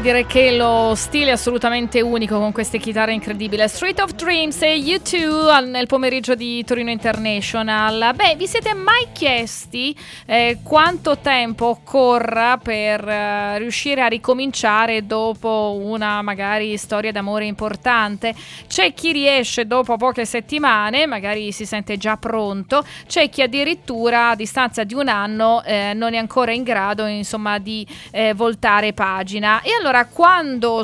dire che lo stile è assolutamente unico con queste chitarre incredibili. Street of Dreams e U2 nel pomeriggio di Torino International. Beh, vi siete mai chiesti quanto tempo occorra per riuscire a ricominciare dopo una magari storia d'amore importante? C'è chi riesce dopo poche settimane, magari si sente già pronto, c'è chi addirittura a distanza di un anno non è ancora in grado, insomma, di voltare pagina. E allora quando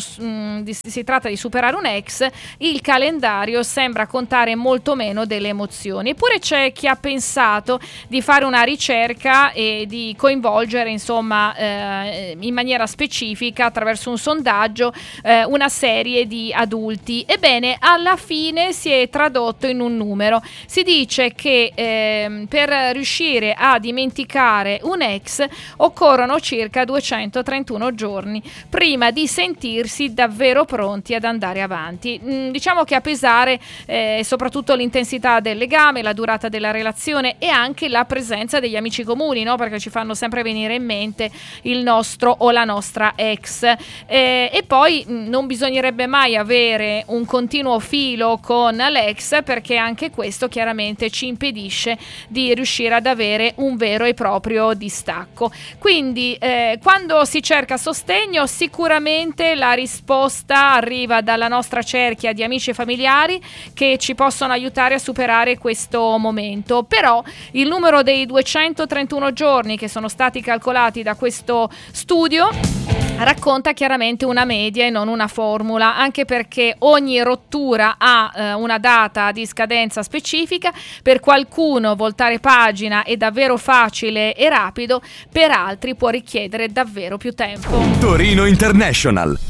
si tratta di superare un ex, il calendario sembra contare molto meno delle emozioni. Eppure c'è chi ha pensato di fare una ricerca e di coinvolgere, insomma, in maniera specifica attraverso un sondaggio una serie di adulti. Ebbene, alla fine si è tradotto in un numero. Si dice che per riuscire a dimenticare un ex occorrono circa 231 giorni prima di sentirsi davvero pronti ad andare avanti. Diciamo che a pesare soprattutto l'intensità del legame, la durata della relazione e anche la presenza degli amici comuni, no? Perché ci fanno sempre venire in mente il nostro o la nostra ex. E poi non bisognerebbe mai avere un continuo filo con l'ex, perché anche questo chiaramente ci impedisce di riuscire ad avere un vero e proprio distacco. Quindi quando si cerca sostegno, sicuramente la risposta arriva dalla nostra cerchia di amici e familiari che ci possono aiutare a superare questo momento. Però il numero dei 231 giorni che sono stati calcolati da questo studio racconta chiaramente una media e non una formula, anche perché ogni rottura ha una data di scadenza specifica. Per qualcuno voltare pagina è davvero facile e rapido, per altri può richiedere davvero più tempo. Torino International.